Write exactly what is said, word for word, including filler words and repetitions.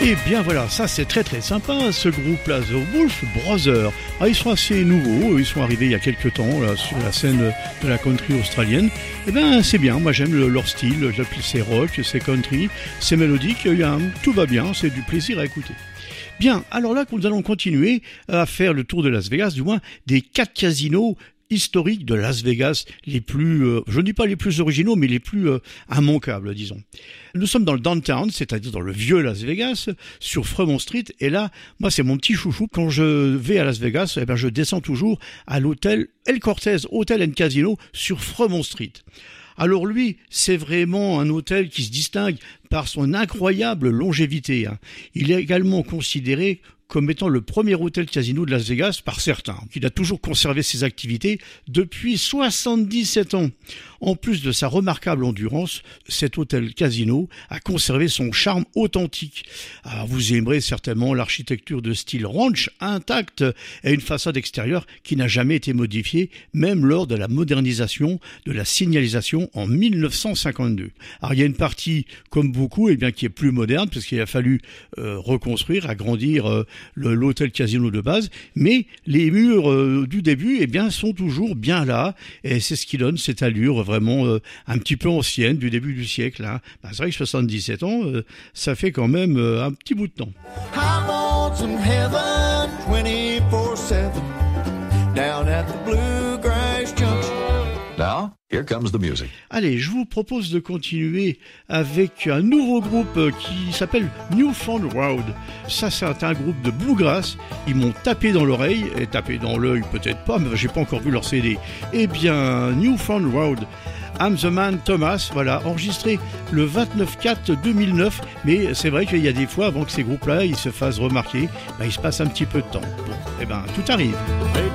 Et bien voilà, ça c'est très très sympa, ce groupe-là, The Wolf Brothers. Ah, ils sont assez nouveaux, ils sont arrivés il y a quelques temps là, sur la scène de la country australienne. Et bien c'est bien, moi j'aime le, leur style, c'est rock, c'est country, c'est mélodique, il y a, tout va bien, c'est du plaisir à écouter. Bien, alors là nous allons continuer à faire le tour de Las Vegas, du moins des quatre casinos historiques de Las Vegas, les plus, euh, je ne dis pas les plus originaux, mais les plus euh, immanquables, disons. Nous sommes dans le downtown, c'est-à-dire dans le vieux Las Vegas, sur Fremont Street, et là, moi c'est mon petit chouchou. Quand je vais à Las Vegas, eh ben, je descends toujours à l'hôtel El Cortez, Hotel and Casino, sur Fremont Street. Alors lui, c'est vraiment un hôtel qui se distingue par son incroyable longévité. Hein. Il est également considéré comme étant le premier hôtel casino de Las Vegas par certains, qui a toujours conservé ses activités depuis soixante-dix-sept ans. En plus de sa remarquable endurance, cet hôtel casino a conservé son charme authentique. Alors vous aimerez certainement l'architecture de style ranch intacte et une façade extérieure qui n'a jamais été modifiée, même lors de la modernisation de la signalisation en mille neuf cent cinquante-deux. Alors il y a une partie, comme beaucoup, eh bien, qui est plus moderne, parce qu'il a fallu euh, reconstruire, agrandir euh, le, l'hôtel casino de base, mais les murs euh, du début eh bien, sont toujours bien là, et c'est ce qui donne cette allure vraiment euh, un petit peu ancienne du début du siècle. Hein. Ben, c'est vrai que soixante-dix-sept ans, euh, ça fait quand même euh, un petit bout de temps. I want some heaven twenty-four seven down at the Bluegrass Junction. Now, here comes the music. Allez, je vous propose de continuer avec un nouveau groupe qui s'appelle New Found Road. Ça, c'est un groupe de bluegrass. Ils m'ont tapé dans l'oreille, et tapé dans l'œil peut-être pas, mais j'ai pas encore vu leur C D. Eh bien, New Found Road, I'm the Man Thomas, voilà, enregistré le vingt-neuf quatre deux mille neuf, mais c'est vrai qu'il y a des fois, avant que ces groupes-là ils se fassent remarquer, ben, il se passe un petit peu de temps. Bon, eh ben, tout arrive. They